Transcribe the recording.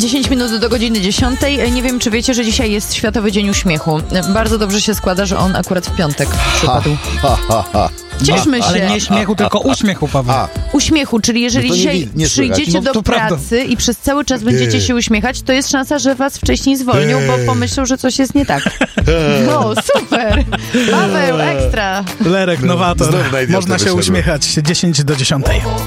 10 minut do godziny 10. Nie wiem, czy wiecie, że dzisiaj jest Światowy Dzień Uśmiechu. Bardzo dobrze się składa, że on akurat w piątek przypadł. Cieszmy się. Ale nie śmiechu, tylko uśmiechu, Paweł. Uśmiechu, czyli jeżeli dzisiaj przyjdziecie do pracy i przez cały czas będziecie się uśmiechać, to jest szansa, że was wcześniej zwolnią, bo pomyślą, że coś jest nie tak. No, super. Paweł, ekstra. Lerek, nowator. Można się uśmiechać. 10 do 10.